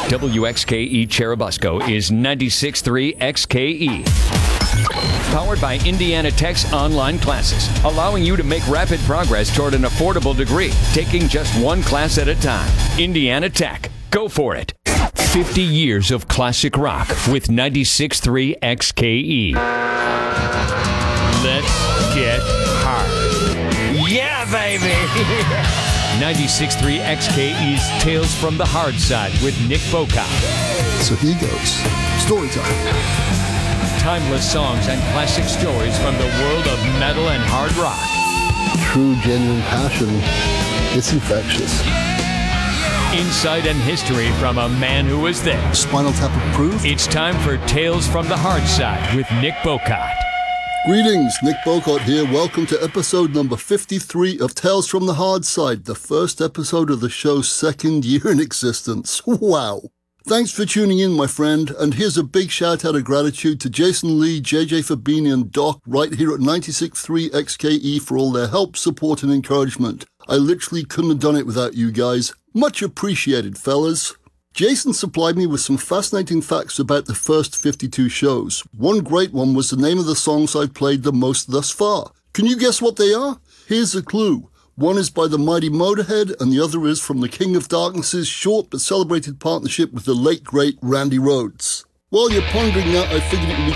WXKE Cherubusco is 96.3 XKE. Powered by Indiana Tech's online classes, allowing you to make rapid progress toward an affordable degree, taking just one class at a time. Indiana Tech. Go for it. 50 years of classic rock with 96.3 XKE. Let's get hard. Yeah, baby! 96.3 XKE's Tales from the Hard Side with Nick Boca. So here goes. Story time. Timeless songs and classic stories from the world of metal and hard rock. True, genuine passion. It's infectious. Insight and history from a man who was there. Spinal Tap approved. It's time for Tales from the Hard Side with Nick Bocott. Greetings, Nick Bocott here. Welcome to episode number 53 of Tales from the Hard Side, the first episode of the show's second year in existence. Wow. Thanks for tuning in, my friend, and here's a big shout-out of gratitude to Jason Lee, JJ Fabini, and Doc right here at 96.3 XKE for all their help, support, and encouragement. I literally couldn't have done it without you guys. Much appreciated, fellas. Jason supplied me with some fascinating facts about the first 52 shows. One great one was the name of the songs I've played the most thus far. Can you guess what they are? Here's a clue. One is by the mighty Motorhead, and the other is from the King of Darkness's short but celebrated partnership with the late, great Randy Rhoads. While you're pondering that, I figured it would be